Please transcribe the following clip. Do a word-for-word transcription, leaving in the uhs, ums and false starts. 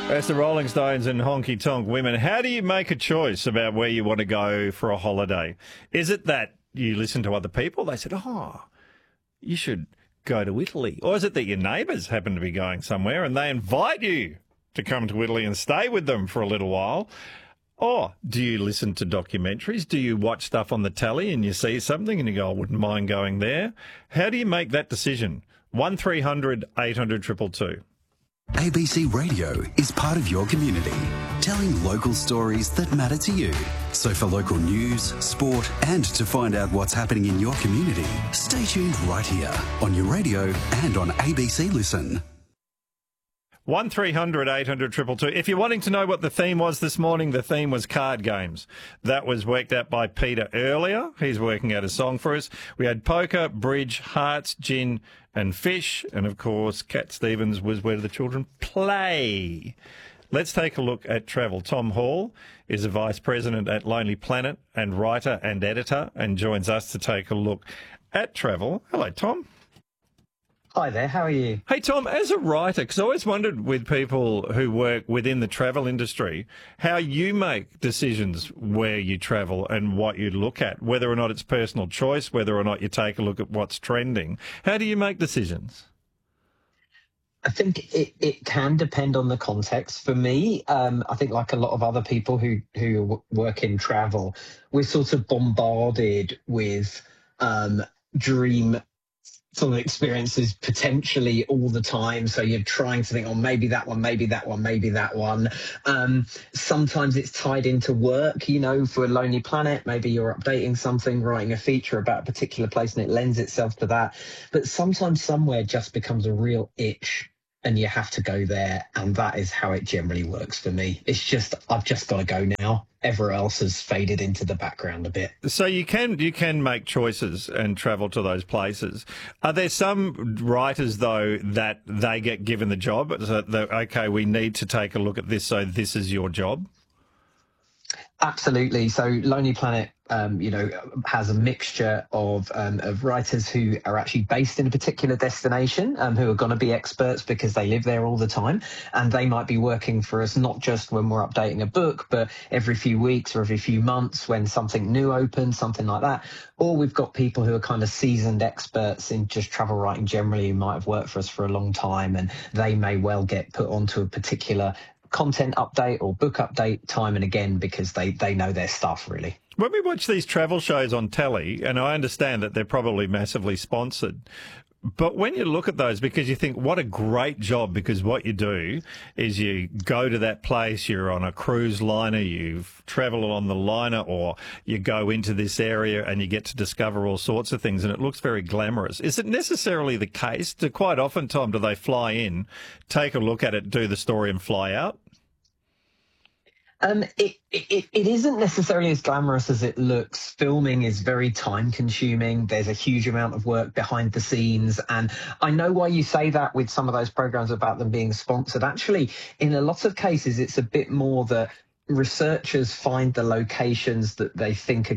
That's the Rolling Stones and Honky Tonk Women. How do you make a choice about where you want to go for a holiday? Is it that you listen to other people? They said, oh, you should go to Italy. Or is it that your neighbours happen to be going somewhere and they invite you to come to Italy and stay with them for a little while? Or do you listen to documentaries? Do you watch stuff on the telly and you see something and you go, I wouldn't mind going there? How do you make that decision? one three hundred eight hundred two two two. A B C Radio is part of your community, telling local stories that matter to you. So for local news, sport, and to find out what's happening in your community, stay tuned right here on your radio and on A B C Listen. one three hundred eight hundred two two two. If you're wanting to know what the theme was this morning, the theme was card games. That was worked out by Peter earlier. He's working out a song for us. We had poker, bridge, hearts, gin and fish. And, of course, Cat Stevens was Where Do the Children Play? Let's take a look at travel. Tom Hall is a vice president at Lonely Planet and writer and editor and joins us to take a look at travel. Hello, Tom. Hi there, how are you? Hey, Tom, as a writer, because I always wondered with people who work within the travel industry, how you make decisions where you travel and what you look at, whether or not it's personal choice, whether or not you take a look at what's trending. How do you make decisions? I think it, it can depend on the context. For me, um, I think like a lot of other people who, who work in travel, we're sort of bombarded with um, dream sort of experiences potentially all the time. So you're trying to think, oh, maybe that one, maybe that one, maybe that one. Um, sometimes it's tied into work, you know, for Lonely Planet, maybe you're updating something, writing a feature about a particular place and it lends itself to that. But sometimes somewhere just becomes a real itch and you have to go there. And that is how it generally works for me. It's just, I've just got to go now. Everywhere else has faded into the background a bit. So you can you can make choices and travel to those places. Are there some writers, though, that they get given the job? So that, okay, we need to take a look at this, so this is your job? Absolutely. So Lonely Planet, um, you know, has a mixture of um, of writers who are actually based in a particular destination, um, who are going to be experts because they live there all the time, and they might be working for us not just when we're updating a book, but every few weeks or every few months when something new opens, something like that. Or we've got people who are kind of seasoned experts in just travel writing generally, who might have worked for us for a long time, and they may well get put onto a particular content update or book update time and again because they, they know their stuff, really. When we watch these travel shows on telly, and I understand that they're probably massively sponsored, but when you look at those, because you think, what a great job, because what you do is you go to that place, you're on a cruise liner, you travel on the liner, or you go into this area and you get to discover all sorts of things, and it looks very glamorous. Is it necessarily the case? Do quite often, Tom, do they fly in, take a look at it, do the story and fly out? Um, it, it, it isn't necessarily as glamorous as it looks. Filming is very time consuming. There's a huge amount of work behind the scenes. And I know why you say that with some of those programs about them being sponsored. Actually, in a lot of cases, it's a bit more that researchers find the locations that they think are